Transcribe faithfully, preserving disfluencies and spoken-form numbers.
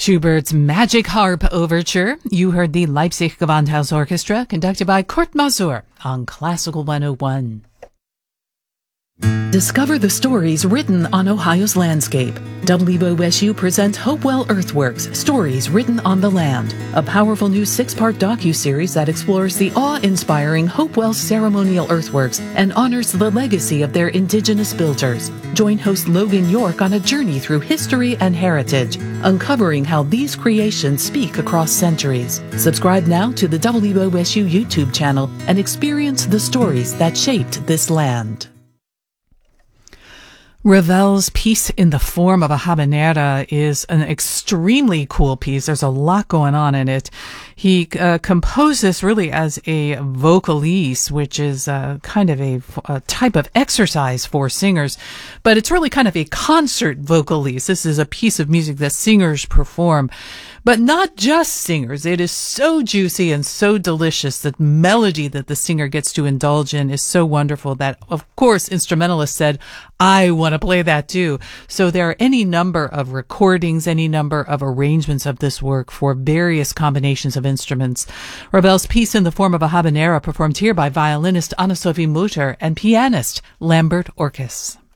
Schubert's Magic Harp Overture. You heard the Leipzig Gewandhaus Orchestra, conducted by Kurt Masur on Classical one oh one. Discover the stories written on Ohio's landscape. W O S U presents Hopewell Earthworks, Stories Written on the Land, a powerful new six-part docu-series that explores the awe-inspiring Hopewell ceremonial earthworks and honors the legacy of their indigenous builders. Join host Logan York on a journey through history and heritage, uncovering how these creations speak across centuries. Subscribe now to the W O S U YouTube channel and experience the stories that shaped this land. Ravel's piece in the form of a habanera is an extremely cool piece. There's a lot going on in it. He uh, composed this really as a vocalise, which is uh, kind of a, a type of exercise for singers, but it's really kind of a concert vocalise. This is a piece of music that singers perform, but not just singers. It is so juicy and so delicious. The melody that the singer gets to indulge in is so wonderful that, of course, instrumentalists said, I want to play that too. So there are any number of recordings, any number of arrangements of this work for various combinations of instruments. Ravel's piece in the form of a habanera performed here by violinist Anna-Sophie Mutter and pianist Lambert Orkis.